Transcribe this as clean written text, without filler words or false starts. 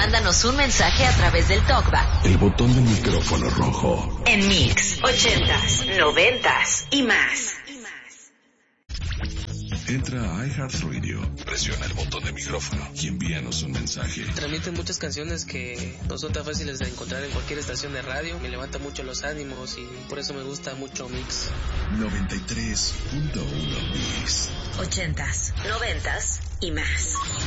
mándanos un mensaje a través del TalkBack. El botón del micrófono rojo. En Mix, 80s, 90s y más. Entra a iHeartRadio, presiona el botón de micrófono y envíanos un mensaje. Transmiten muchas canciones que no son tan fáciles de encontrar en cualquier estación de radio. Me levanta mucho los ánimos y por eso me gusta mucho Mix. 93.1 Mix. 80s, 90s y más.